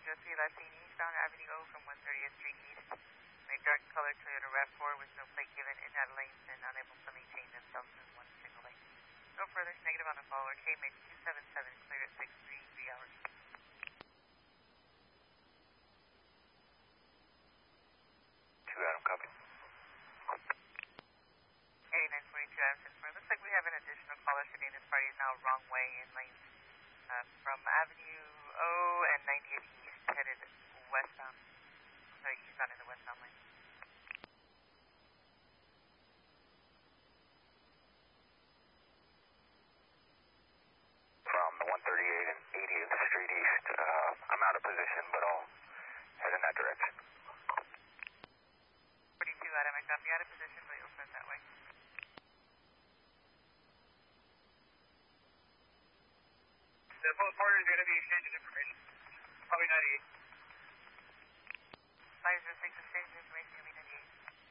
Josie Latini, Eastbound Avenue O from 130th Street East. A dark colored Toyota RAV4 with no plate given, in out of lanes and unable to maintain themselves in one single lane. No further, negative on the follower. KMH 277, clear at 633 hours. 2 Adam, copy. 8942 Adam Pittsburgh. Looks like we have an additional caller today. This party is now wrong way in lanes from Avenue O and 90th East, headed westbound. Sorry, eastbound in the westbound lane. From the 138 and 80th Street East, I'm out of position, but I'll head in that direction. 42 Adam, I copy, out of position, but you'll send that way. The both partners are going to be exchanging information. Probably 98.